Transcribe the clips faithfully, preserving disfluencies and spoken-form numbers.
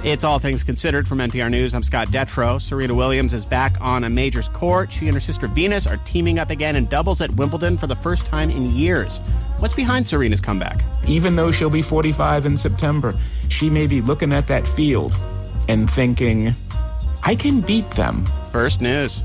It's All Things Considered from N P R News. I'm Scott Detrow. Serena Williams is back on a majors court. She and her sister Venus are teaming up again in doubles at Wimbledon for the first time in years. What's behind Serena's comeback? Even though she'll be forty-five in September, she may be looking at that field and thinking, I can beat them. First News.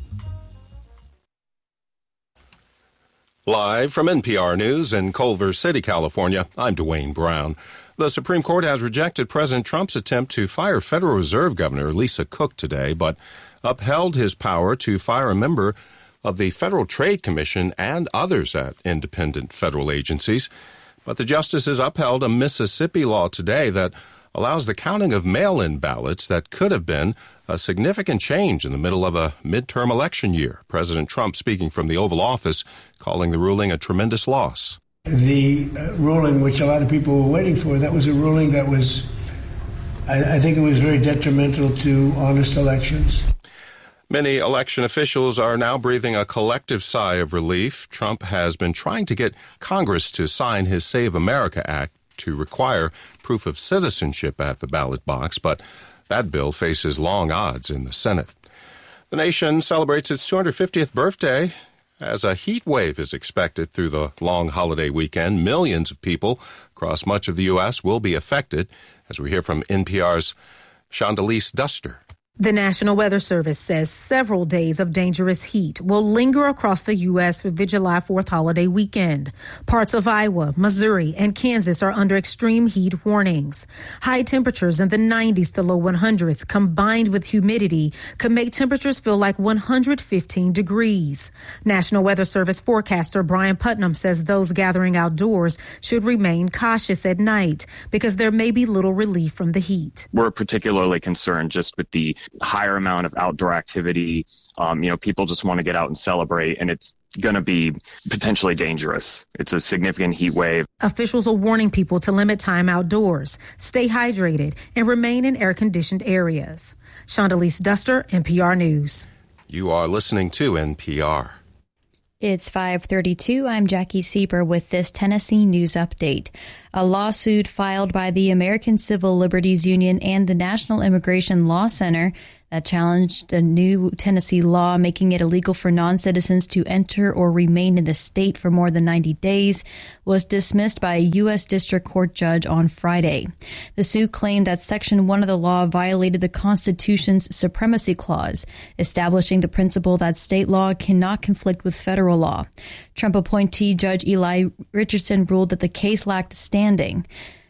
Live from N P R News in Culver City, California, I'm Dwayne Brown. The Supreme Court has rejected President Trump's attempt to fire Federal Reserve Governor Lisa Cook today, but upheld his power to fire a member of the Federal Trade Commission and others at independent federal agencies. But the justices upheld a Mississippi law today that allows the counting of mail-in ballots that could have been a significant change in the middle of a midterm election year. President Trump speaking from the Oval Office, calling the ruling a tremendous loss. The uh, ruling, which a lot of people were waiting for, that was a ruling that was, I, I think it was very detrimental to honest elections. Many election officials are now breathing a collective sigh of relief. Trump has been trying to get Congress to sign his Save America Act to require proof of citizenship at the ballot box, but that bill faces long odds in the Senate. The nation celebrates its two hundred fiftieth birthday as a heat wave is expected through the long holiday weekend. Millions of people across much of the U S will be affected, as we hear from N P R's Shondelise Duster. The National Weather Service says several days of dangerous heat will linger across the U S through the July fourth holiday weekend. Parts of Iowa, Missouri, and Kansas are under extreme heat warnings. High temperatures in the nineties to low hundreds combined with humidity could make temperatures feel like one hundred fifteen degrees. National Weather Service forecaster Brian Putnam says those gathering outdoors should remain cautious at night because there may be little relief from the heat. We're particularly concerned just with the higher amount of outdoor activity. Um, you know, people just want to get out and celebrate, and it's going to be potentially dangerous. It's a significant heat wave. Officials are warning people to limit time outdoors, stay hydrated, and remain in air-conditioned areas. Shondelise Duster, N P R News. You are listening to N P R. It's five thirty-two. I'm Jackie Sieber with this Tennessee news update. A lawsuit filed by the American Civil Liberties Union and the National Immigration Law Center that challenged a new Tennessee law making it illegal for non-citizens to enter or remain in the state for more than ninety days was dismissed by a U S District Court judge on Friday. The suit claimed that Section one of the law violated the Constitution's Supremacy Clause, establishing the principle that state law cannot conflict with federal law. Trump appointee Judge Eli Richardson ruled that the case lacked standing.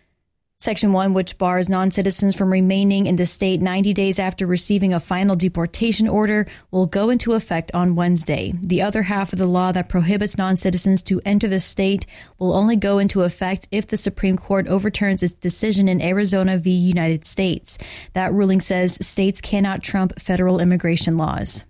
Section one, which bars non-citizens from remaining in the state ninety days after receiving a final deportation order, will go into effect on Wednesday. The other half of the law that prohibits non-citizens to enter the state will only go into effect if the Supreme Court overturns its decision in Arizona v. United States. That ruling says states cannot trump federal immigration laws.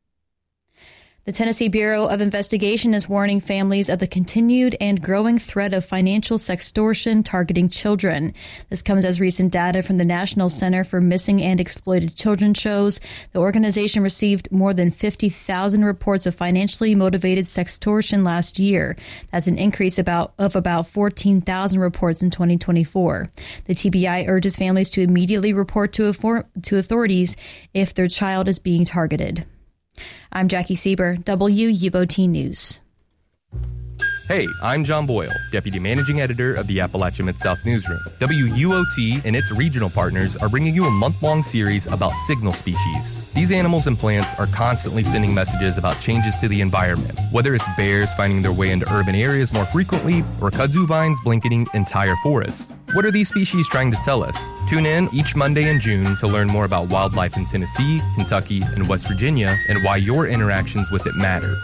The Tennessee Bureau of Investigation is warning families of the continued and growing threat of financial sextortion targeting children. This comes as recent data from the National Center for Missing and Exploited Children shows the organization received more than fifty thousand reports of financially motivated sextortion last year. That's an increase about of about fourteen thousand reports in twenty twenty-four. The T B I urges families to immediately report to, affor- to authorities if their child is being targeted. I'm Jackie Sieber, W U O T News. Hey, I'm John Boyle, Deputy Managing Editor of the Appalachia Mid-South Newsroom. W U O T and its regional partners are bringing you a month-long series about signal species. These animals and plants are constantly sending messages about changes to the environment, whether it's bears finding their way into urban areas more frequently or kudzu vines blanketing entire forests. What are these species trying to tell us? Tune in each Monday in June to learn more about wildlife in Tennessee, Kentucky, and West Virginia and why your interactions with it matter.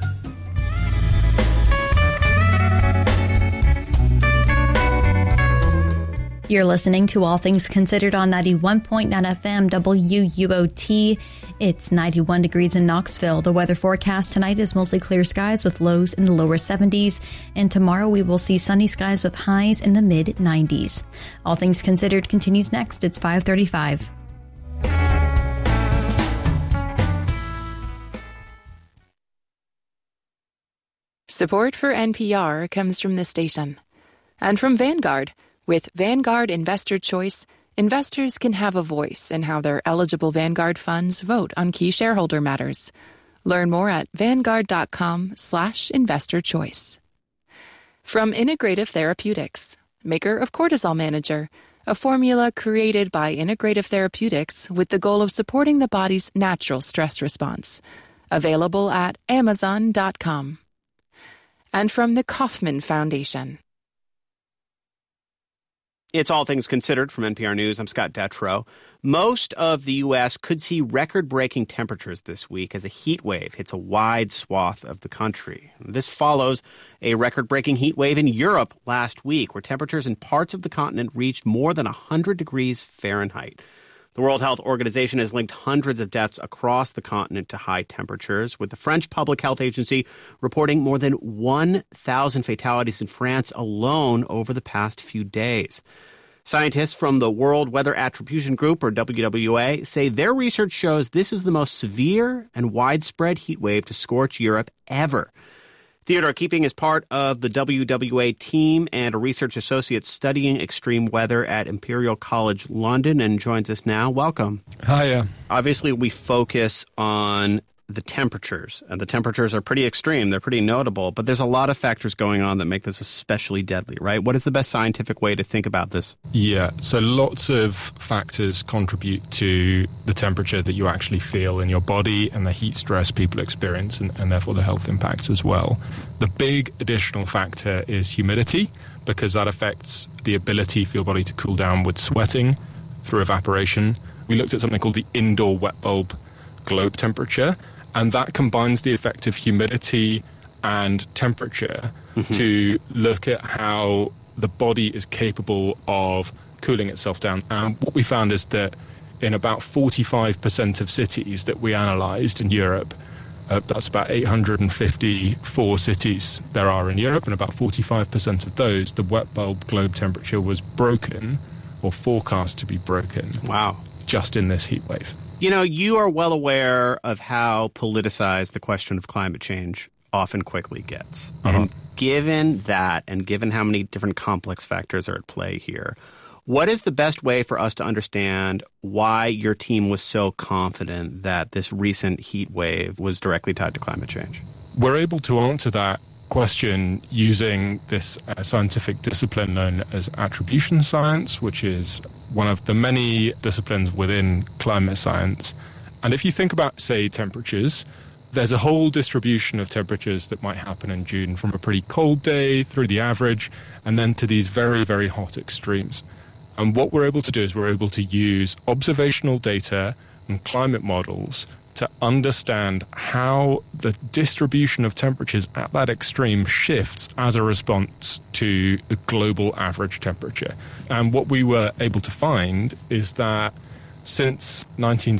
You're listening to All Things Considered on ninety-one point nine F M W U O T. It's ninety-one degrees in Knoxville. The weather forecast tonight is mostly clear skies with lows in the lower seventies. And tomorrow we will see sunny skies with highs in the mid nineties. All Things Considered continues next. It's five thirty-five. Support for N P R comes from the station and from Vanguard. With Vanguard Investor Choice, investors can have a voice in how their eligible Vanguard funds vote on key shareholder matters. Learn more at vanguard.com slash investor choice. From Integrative Therapeutics, maker of Cortisol Manager, a formula created by Integrative Therapeutics with the goal of supporting the body's natural stress response. Available at amazon dot com. And from the Kauffman Foundation. It's All Things Considered from N P R News. I'm Scott Detrow. Most of the U S could see record-breaking temperatures this week as a heat wave hits a wide swath of the country. This follows a record-breaking heat wave in Europe last week, where temperatures in parts of the continent reached more than one hundred degrees Fahrenheit. The World Health Organization has linked hundreds of deaths across the continent to high temperatures, with the French Public Health Agency reporting more than one thousand fatalities in France alone over the past few days. Scientists from the World Weather Attribution Group, or W W A, say their research shows this is the most severe and widespread heat wave to scorch Europe ever. Theodore Keeping is part of the W W A team and a research associate studying extreme weather at Imperial College London and joins us now. Welcome. Hiya. Obviously, we focus on the temperatures, and the temperatures are pretty extreme. They're pretty notable, but there's a lot of factors going on that make this especially deadly, right? What is the best scientific way to think about this? Yeah, so lots of factors contribute to the temperature that you actually feel in your body and the heat stress people experience, and, and therefore the health impacts as well. The big additional factor is humidity, because that affects the ability for your body to cool down with sweating through evaporation. We looked at something called the indoor wet bulb globe temperature, and that combines the effect of humidity and temperature mm-hmm. to look at how the body is capable of cooling itself down. And what we found is that in about forty-five percent of cities that we analysed in Europe, uh, that's about eight hundred fifty-four cities there are in Europe, and about forty-five percent of those, the wet bulb globe temperature was broken or forecast to be broken. Wow. Just in this heat wave. You know, you are well aware of how politicized the question of climate change often quickly gets. Uh-huh. And given that, and given how many different complex factors are at play here, what is the best way for us to understand why your team was so confident that this recent heat wave was directly tied to climate change? We're able to answer that question using this uh, scientific discipline known as attribution science, which is one of the many disciplines within climate science. And if you think about, say, temperatures, there's a whole distribution of temperatures that might happen in June, from a pretty cold day through the average, and then to these very, very hot extremes. And what we're able to do is we're able to use observational data and climate models to understand how the distribution of temperatures at that extreme shifts as a response to the global average temperature. And what we were able to find is that since nineteen